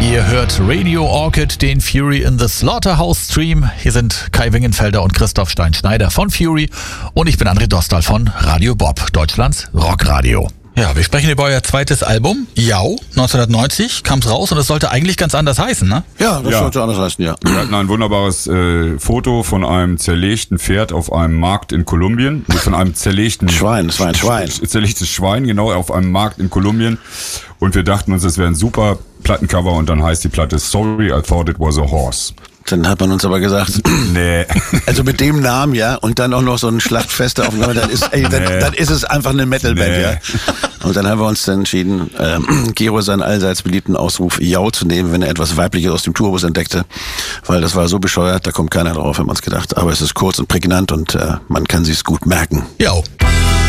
Ihr hört Radio Orchid, den Fury in the Slaughterhouse Stream. Hier sind Kai Wingenfelder und Christoph Stein-Schneider von Fury und ich bin André Dostal von Radio Bob, Deutschlands Rockradio. Ja, wir sprechen über euer zweites Album, Jau, 1990, kam's raus und es sollte eigentlich ganz anders heißen, ne? Ja, das sollte anders heißen, ja. Wir hatten ein wunderbares Foto von einem zerlegten Pferd auf einem Markt in Kolumbien. Von einem zerlegten Schwein, es war ein Schwein. Zerlegtes Schwein, genau, auf einem Markt in Kolumbien. Und wir dachten uns, das wäre ein super Plattencover und dann heißt die Platte Sorry, I Thought It Was a Horse. Dann hat man uns aber gesagt, Nee. also mit dem Namen, ja, und dann auch noch so ein Schlachtfeste auf dann ist, dann ist es einfach eine Metalband, ja. Und dann haben wir uns dann entschieden, Gero seinen allseits beliebten Ausruf Jau zu nehmen, wenn er etwas Weibliches aus dem Tourbus entdeckte, weil das war so bescheuert, da kommt keiner drauf, haben wir uns gedacht. Aber es ist kurz und prägnant und man kann sich's gut merken. Jau.